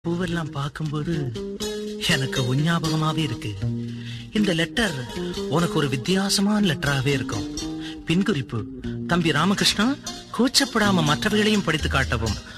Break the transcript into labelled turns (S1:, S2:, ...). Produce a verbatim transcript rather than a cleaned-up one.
S1: பூவெல்லாம் பார்க்கும்போது எனக்கு உன் ஞாபகமாவே இருக்கு. இந்த லெட்டர் உனக்கு ஒரு வித்தியாசமான லெட்டராவே இருக்கும். பின்குறிப்பு: தம்பி ராமகிருஷ்ணா, கூச்சப்படாம மற்றவைகளையும் படித்து காட்டவும்.